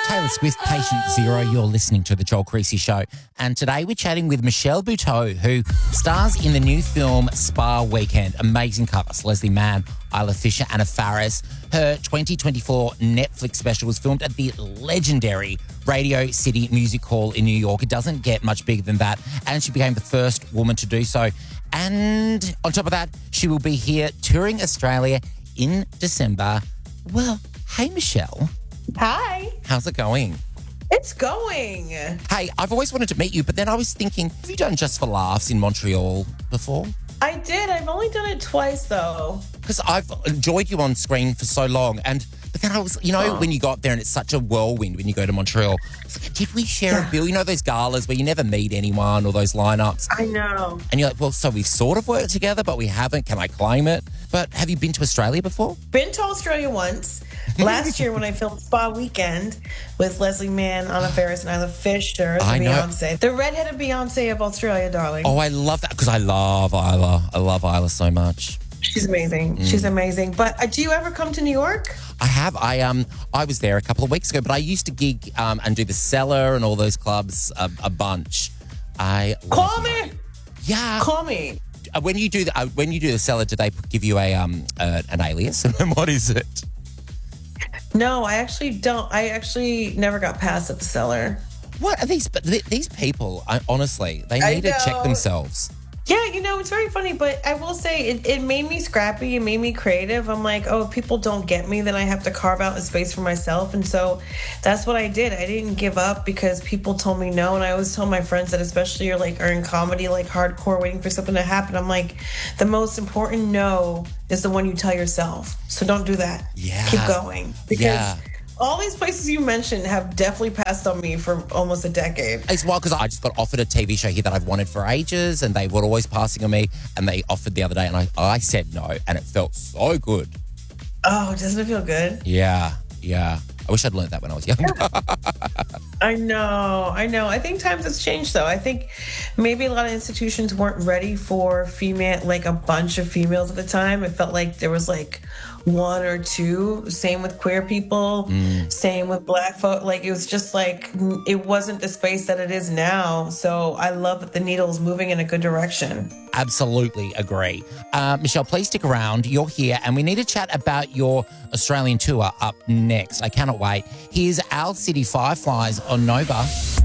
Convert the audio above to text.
Taylor Swift, Patient Zero. You're listening to The Joel Creasy Show. And today we're chatting with Michelle Buteau, who stars in the new film Spa Weekend. Amazing cast. Leslie Mann, Isla Fisher, Anna Faris. Her 2024 Netflix special was filmed at the legendary Radio City Music Hall in New York. It doesn't get much bigger than that. And she became the first woman to do so. And on top of that, she will be here touring Australia in December. Well, hey, Michelle. Hi. How's it going? It's going. Hey, I've always wanted to meet you, but then I was thinking, have you done Just for Laughs in Montreal before? I did. I've only done it twice, though. Because I've enjoyed you on screen for so long. But then I was, when you got there and it's such a whirlwind when you go to Montreal, I was like, did we share a bill? You know those galas where you never meet anyone or those lineups? I know. And you're like, well, so we've sort of worked together, but we haven't. Can I claim it? But have you been to Australia before? Been to Australia once. Last year when I filmed Spa Weekend with Leslie Mann, Anna Faris, and Isla Fisher, Beyonce. The redheaded Beyonce of Australia, darling. Oh, I love that because I love Isla. I love Isla so much. She's amazing. She's amazing. But do you ever come to New York? I have. I was there a couple of weeks ago, but I used to gig and do the Cellar and all those clubs a bunch. Call me. Yeah. Call me. When you do the Cellar, do they give you an alias? And what is it? No, I actually don't. I actually never got past at the Cellar. What are these people? Honestly, they need to check themselves. Yeah, it's very funny, but I will say it made me scrappy. It made me creative. I'm like, oh, if people don't get me, then I have to carve out a space for myself. And so that's what I did. I didn't give up because people told me no. And I always tell my friends that, especially you're are in comedy, like hardcore, waiting for something to happen. I'm like, the most important no is the one you tell yourself. So don't do that. Yeah. Keep going. Because all these places you mentioned have definitely passed on me for almost a decade. It's wild because I just got offered a TV show here that I've wanted for ages and they were always passing on me and they offered the other day and I said no and it felt so good. Oh, doesn't it feel good? Yeah. I wish I'd learned that when I was younger. I know. I think times has changed, though. I think maybe a lot of institutions weren't ready for a bunch of females at the time. It felt like there was one or two. Same with queer people. Same with Black folk. It was just it wasn't the space that it is now. So I love that the needle is moving in a good direction. Absolutely agree. Michelle, please stick around. You're here and we need to chat about your Australian tour up next. I cannot wait. Here's Owl City Fireflies on Nova.